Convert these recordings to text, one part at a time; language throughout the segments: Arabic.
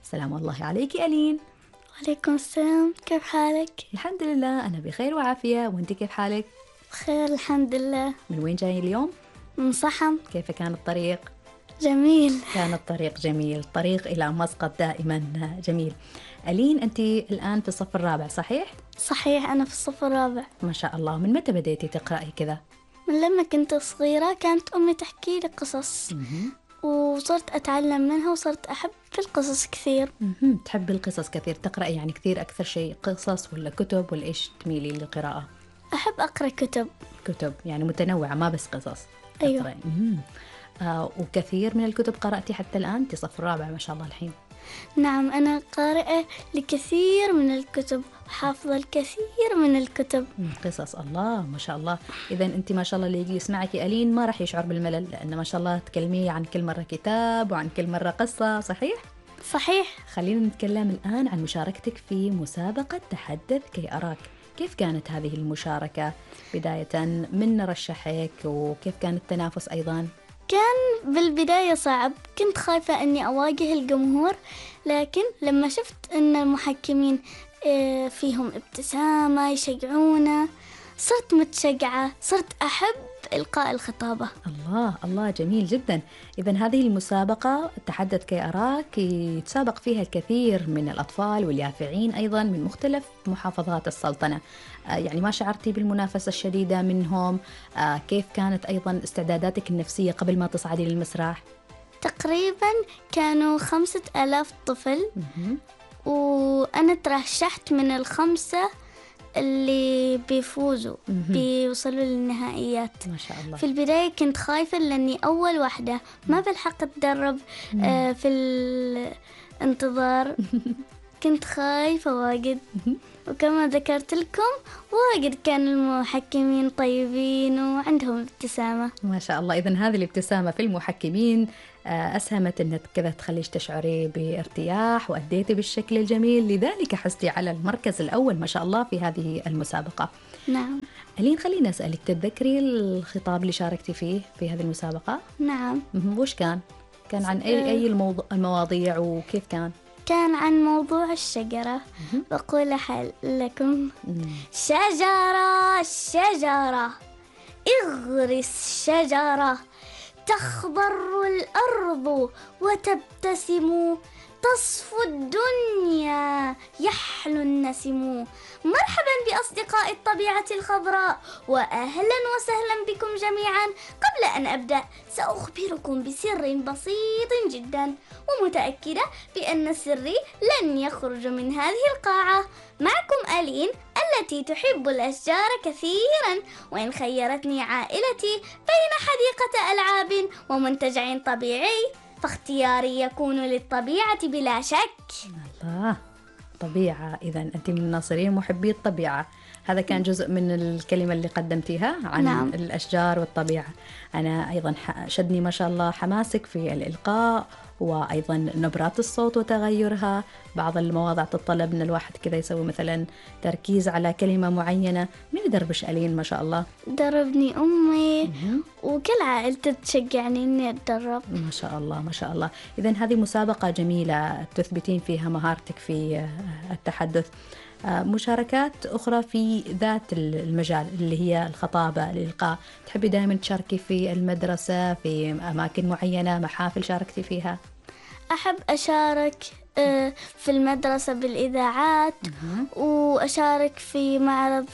سلام الله عليك ألين. وعليكم السلام، كيف حالك؟ الحمد لله أنا بخير وعافية، وأنت كيف حالك؟ بخير الحمد لله. من وين جاي اليوم؟ من صحم. كيف كان الطريق؟ جميل. كان الطريق جميل، الطريق إلى مسقط دائما جميل. ألين أنت الآن في الصف الرابع صحيح؟ صحيح، أنا في الصف الرابع. ما شاء الله، من متى بديتي تقرأي كذا؟ من لما كنت صغيرة كانت أمي تحكي لي قصص وصرت أتعلم منها وصرت أحب القصص كثير. تحبي القصص كثير، تقرأي يعني كثير أكثر شيء قصص ولا كتب ولا إيش تميلي للقراءة؟ أحب أقرأ كتب. كتب يعني متنوعة ما بس قصص. أيوة. وكثير من الكتب قرأتي حتى الآن؟ أنت صف الرابع ما شاء الله الحين. نعم، أنا قارئة لكثير من الكتب وحافظة الكثير من الكتب. قصص، الله ما شاء الله. إذا أنت ما شاء الله اللي يجي يسمعك ألين ما راح يشعر بالملل، لأن ما شاء الله تكلمي عن كل مرة كتاب وعن كل مرة قصة، صحيح؟ صحيح. خلينا نتكلم الآن عن مشاركتك في مسابقة تحدث كي أراك. كيف كانت هذه المشاركة بداية؟ من رشحك وكيف كان التنافس أيضا؟ كان بالبداية صعب، كنت خايفة أني أواجه الجمهور، لكن لما شفت أن المحكمين فيهم ابتسامة يشجعونا صرت متشجعة، صرت أحب إلقاء الخطابة. الله الله، جميل جدا. إذن هذه المسابقة تحدث كي أراك يتسابق فيها الكثير من الأطفال واليافعين أيضا من مختلف محافظات السلطنة. يعني ما شعرتي بالمنافسة الشديدة منهم؟ كيف كانت أيضا استعداداتك النفسية قبل ما تصعدي للمسرح؟ تقريبا كانوا 5000 طفل، وأنا ترشحت من ال5 اللي بيفوزوا بيوصلوا للنهائيات. ما شاء الله. في البداية كنت خايفة لأني أول واحدة ما بلحق أتدرب في الانتظار. كنت خايفة واجد، وكما ذكرت لكم واجد كان المحكمين طيبين وعندهم ابتسامة. ما شاء الله. إذن هذه الابتسامة في المحكمين أسهمت أنك كذا تخليش تشعري بارتياح وأديتي بالشكل الجميل، لذلك حصتي على المركز الأول ما شاء الله في هذه المسابقة. نعم. ألين خليني أسألك، تتذكري الخطاب اللي شاركتي فيه في هذه المسابقة؟ نعم. وش كان عن أي المواضيع وكيف كان؟ كان عن موضوع الشجرة. بقول لكم شجرة شجرة اغرس شجرة تخضر الأرض وتبتسم، تصفو الدنيا يحلو النسم. مرحبا بأصدقاء الطبيعة الخضراء، وأهلا وسهلا بكم جميعا. قبل أن أبدأ سأخبركم بسر بسيط جدا، ومتأكدة بأن سري لن يخرج من هذه القاعة. معكم ألين التي تحب الأشجار كثيرا، وإن خيرتني عائلتي بين حديقة ألعاب ومنتجع طبيعي فاختياري يكون للطبيعة بلا شك. الله، طبيعة. إذن أنت من الناصرين محبي الطبيعة. هذا كان جزء من الكلمة اللي قدمتيها عن نعم. الأشجار والطبيعة. أنا أيضا شدني ما شاء الله حماسك في الإلقاء، وأيضا نبرات الصوت وتغيرها. بعض المواضع تتطلب أن الواحد كذا يسوي مثلا تركيز على كلمة معينة. من يدربش ألين ما شاء الله؟ دربني أمي وكل عائلتي تشجعني إني أتدرب. ما شاء الله ما شاء الله. إذن هذه مسابقة جميلة تثبتين فيها مهارتك في التحدث. مشاركات أخرى في ذات المجال اللي هي الخطابة، الإلقاء، تحبي دائما تشاركي في المدرسة، في أماكن معينة، محافل شاركتي فيها؟ أحب أشارك في المدرسة بالإذاعات، وأشارك في معرض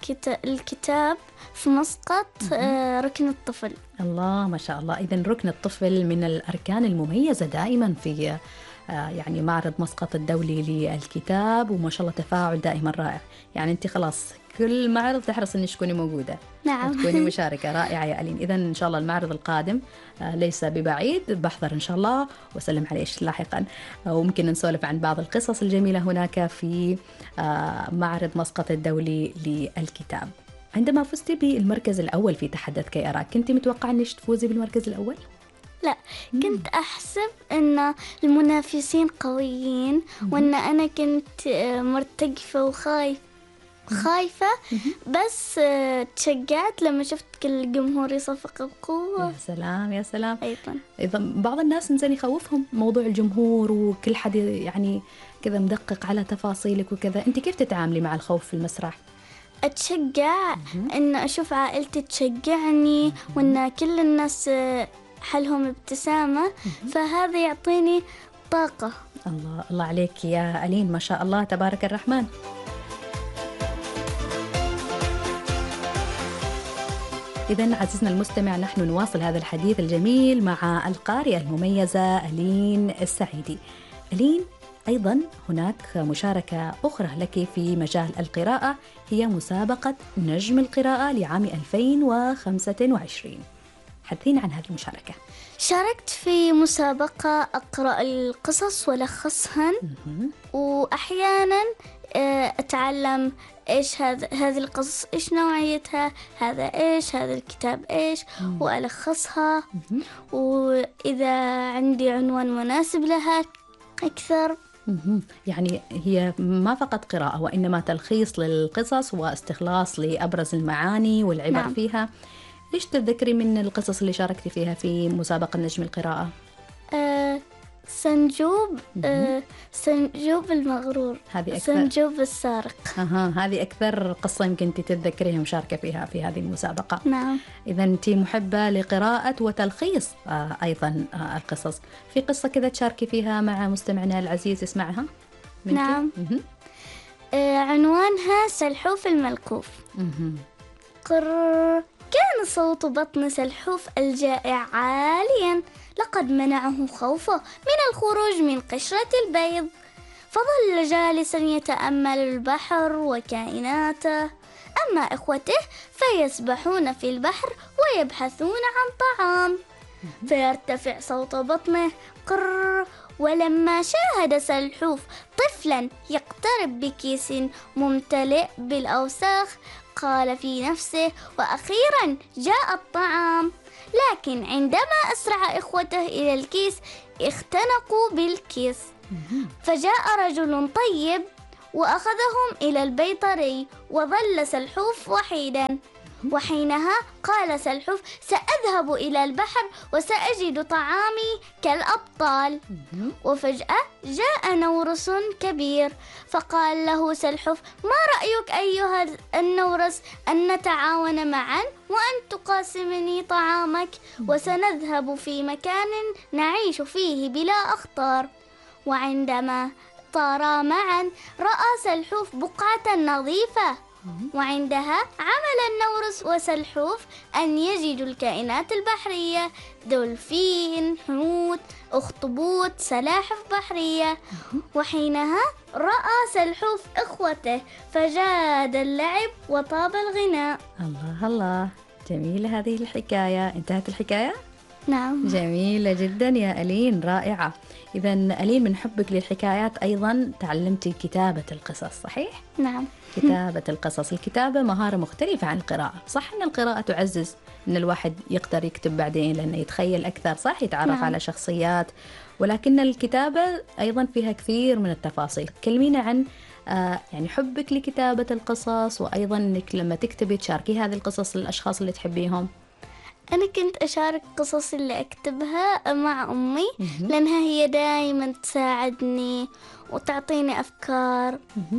الكتاب في مسقط، ركن الطفل. الله ما شاء الله. إذن ركن الطفل من الأركان المميزة دائما في يعني معرض مسقط الدولي للكتاب، وما شاء الله تفاعل دائما رائع. يعني أنت خلاص كل معرض تحرص أنك تكوني موجودة. نعم. تكوني مشاركة. رائعة يا ألين. إذن إن شاء الله المعرض القادم ليس ببعيد، بحضر إن شاء الله وسلم عليش لاحقا، وممكن نسولف عن بعض القصص الجميلة هناك في معرض مسقط الدولي للكتاب. عندما فزتي بالمركز الأول في تحدث كي أراك، كنت متوقعة أنك تفوزي بالمركز الأول؟ لا، كنت أحسب أن المنافسين قويين وأن أنا كنت مرتجفة وخايف. خايفة بس تشجعت لما شفت كل الجمهور يصفق بقوة. يا سلام يا سلام. أيضا بعض الناس إنزين يخوفهم موضوع الجمهور وكل حد يعني كذا مدقق على تفاصيلك وكذا، أنت كيف تتعاملي مع الخوف في المسرح؟ أتشجع إن أشوف عائلتي تشجعني وإن كل الناس حلهم ابتسامة، فهذا يعطيني طاقة. الله الله عليك يا ألين، ما شاء الله تبارك الرحمن. إذن عزيزنا المستمع، نحن نواصل هذا الحديث الجميل مع القارئة المميزة ألين السعيدي. ألين، أيضا هناك مشاركة أخرى لك في مجال القراءة، هي مسابقة نجم القراءة لعام 2025. حدثينا عن هذه المشاركة. شاركت في مسابقة أقرأ القصص ولخصهن، وأحيانا أتعلم إيش هذه القصص، إيش نوعيتها، هذا إيش، هذا الكتاب إيش، وألخصها، وإذا عندي عنوان مناسب لها أكثر. يعني هي ما فقط قراءة وإنما تلخيص للقصص واستخلاص لأبرز المعاني والعبر. نعم. فيها إيش تتذكري من القصص اللي شاركتي فيها في مسابقة نجم القراءة؟ سنجوب سنجوب المغرور، سنجوب السارق. هذه أكثر قصة يمكن تتذكريها مشاركة فيها في هذه المسابقة. نعم. إذا أنت محبة لقراءة وتلخيص أيضا القصص. في قصة كذا تشاركي فيها مع مستمعنا العزيز يسمعها منك؟ نعم. عنوانها سلحوف الملكوف. كان صوت بطن سلحوف الجائع عاليا، لقد منعه خوفه من الخروج من قشرة البيض، فظل جالسا يتأمل البحر وكائناته. أما إخوته فيسبحون في البحر ويبحثون عن طعام، فيرتفع صوت بطنه قر. ولما شاهد سلحوف طفلا يقترب بكيس ممتلئ بالأوساخ، قال في نفسه: وأخيرا جاء الطعام. لكن عندما أسرع إخوته إلى الكيس اختنقوا بالكيس، فجاء رجل طيب وأخذهم إلى البيطري، وظل سلحوف وحيدا. وحينها قال سلحوف: سأذهب إلى البحر وسأجد طعامي كالأبطال. وفجأة جاء نورس كبير، فقال له سلحوف: ما رأيك أيها النورس أن نتعاون معا وأن تقاسمني طعامك، وسنذهب في مكان نعيش فيه بلا أخطار. وعندما طارا معا رأى سلحوف بقعة نظيفة، وعندها عمل النورس وسلحوف أن يجدوا الكائنات البحرية: دولفين، حوت، أخطبوط، سلاحف بحرية. وحينها رأى سلحوف إخوته، فجاد اللعب وطاب الغناء. الله الله، جميلة هذه الحكاية. انتهت الحكاية؟ نعم. جميلة جدا يا ألين، رائعة. إذا ألين، من حبك للحكايات أيضا تعلمتي كتابة القصص، صحيح؟ نعم. كتابة القصص، الكتابة مهارة مختلفة عن القراءة. صح أن القراءة تعزز أن الواحد يقدر يكتب بعدين لأنه يتخيل أكثر، صح، يتعرف نعم. على شخصيات، ولكن الكتابة أيضا فيها كثير من التفاصيل. كلمينا عن يعني حبك لكتابة القصص، وأيضا أنك لما تكتبي تشاركي هذه القصص للأشخاص اللي تحبيهم. أنا كنت أشارك قصص اللي أكتبها مع أمي، لأنها هي دائما تساعدني وتعطيني أفكار.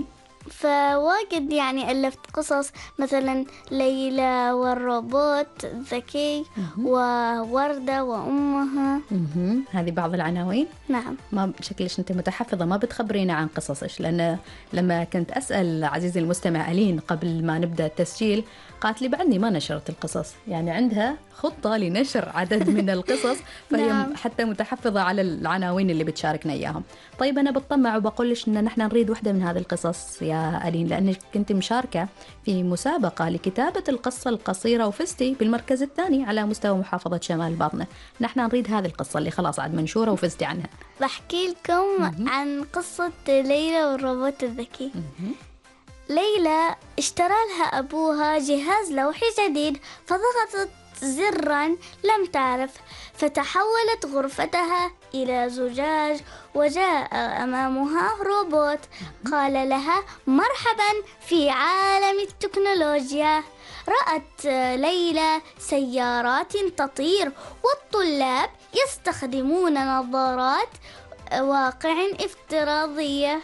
فواجد يعني ألفت قصص، مثلا ليلى والروبوت الذكي، ووردة وأمها. هذه بعض العناوين. نعم. ما شكلش أنت متحفظة، ما بتخبرينا عن قصصش، لأن لما كنت أسأل عزيزي المستمع ألين قبل ما نبدأ التسجيل قالت لي بعدني ما نشرت القصص، يعني عندها خطة لنشر عدد من القصص، فهي نعم. حتى متحفظة على العناوين اللي بتشاركنا إياهم. طيب أنا بطمع وبقول لش إن نحن نريد واحدة من هذه القصص يا ألين، لأنك كنت مشاركة في مسابقة لكتابة القصة القصيرة وفزتي بالمركز الثاني على مستوى محافظة شمال الباطنة. نحن نريد هذه القصة اللي خلاص عاد منشورة وفزتي عنها. بحكي لكم عن قصة ليلى والروبوت الذكي. ليلى اشترى لها أبوها جهاز لوحي جديد، زرا لم تعرف، فتحولت غرفتها إلى زجاج، وجاء أمامها روبوت قال لها مرحبا في عالم التكنولوجيا. رأت ليلى سيارات تطير، والطلاب يستخدمون نظارات واقع افتراضية.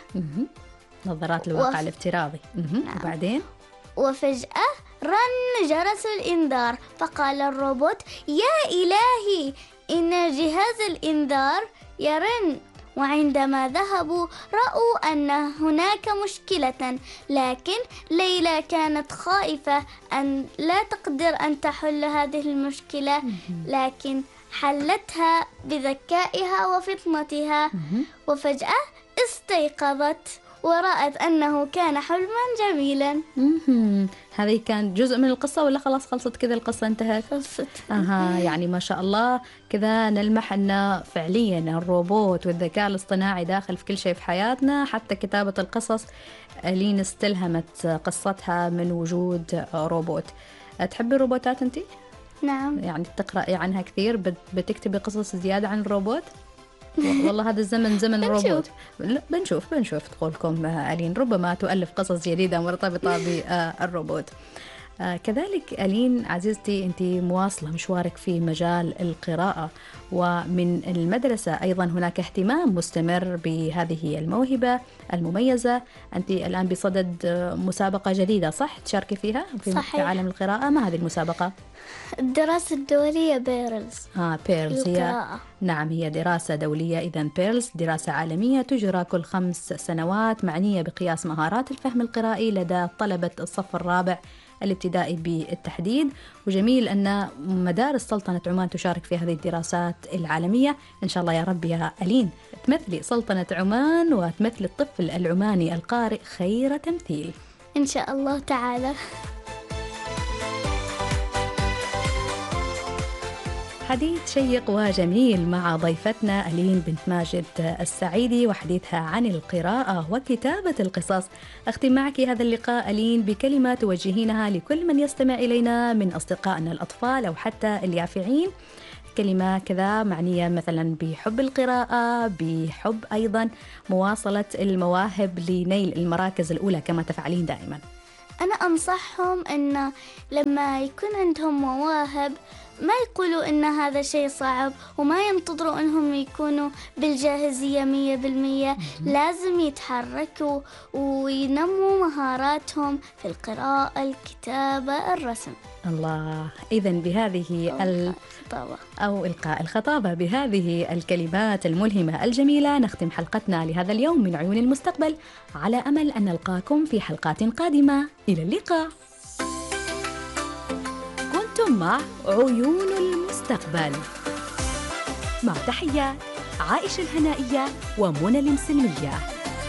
نظارات الواقع الافتراضي. وبعدين وفجأة رن جرس الإنذار، فقال الروبوت يا إلهي إن جهاز الإنذار يرن. وعندما ذهبوا رأوا أن هناك مشكلة، لكن ليلى كانت خائفة أن لا تقدر أن تحل هذه المشكلة، لكن حلتها بذكائها وفطنتها. وفجأة استيقظت ورأت أنه كان حلما جميلا. هذه كان جزء من القصة ولا خلاص خلصت كذا القصة انتهت؟ خلصت. يعني ما شاء الله كذا نلمح أن فعليا الروبوت والذكاء الاصطناعي داخل في كل شيء في حياتنا، حتى كتابة القصص ألين استلهمت قصتها من وجود روبوت. تحبي الروبوتات أنتي؟ نعم. يعني تقرأي عنها كثير، بتكتبي قصص زيادة عن الروبوت؟ والله هذا الزمن زمن الروبوت. بنشوف تقولكم ألين ربما تؤلف قصص جديدة مرتبطة بالروبوت. كذلك ألين عزيزتي أنت مواصلة مشوارك في مجال القراءة، ومن المدرسة أيضا هناك اهتمام مستمر بهذه الموهبة المميزة. أنت الآن بصدد مسابقة جديدة صح تشاركي فيها في عالم القراءة؟ ما هذه المسابقة؟ الدراسة الدولية بيرلز. بيرلز هي نعم هي دراسة دولية. إذن بيرلز دراسة عالمية تجرى كل 5 سنوات، معنية بقياس مهارات الفهم القرائي لدى طلبة الصف الرابع الابتدائي بالتحديد. وجميل أن مدارس سلطنة عمان تشارك في هذه الدراسات العالمية. إن شاء الله يا رب يا ألين تمثلي سلطنة عمان وتمثلي الطفل العماني القارئ خير تمثيل إن شاء الله تعالى. حديث شيق وجميل مع ضيفتنا ألين بنت ماجد السعيدي، وحديثها عن القراءة وكتابة القصص. أختم معك هذا اللقاء ألين بكلمة توجهينها لكل من يستمع إلينا من أصدقائنا الأطفال أو حتى اليافعين، كلمة كذا معنية مثلا بحب القراءة، بحب أيضا مواصلة المواهب لنيل المراكز الأولى كما تفعلين دائما. أنا أنصحهم أن لما يكون عندهم مواهب ما يقولوا إن هذا شيء صعب، وما ينتظروا إنهم يكونوا بالجاهزية 100%. لازم يتحركوا وينموا مهاراتهم في القراءة، الكتابة، الرسم. الله. إذن بهذه إلقاء الخطابة بهذه الكلمات الملهمة الجميلة نختم حلقتنا لهذا اليوم من عيون المستقبل، على أمل أن نلقاكم في حلقات قادمة. إلى اللقاء. كنتم مع عيون المستقبل، مع تحيات عائشة الهنائية ومنى المسلمية.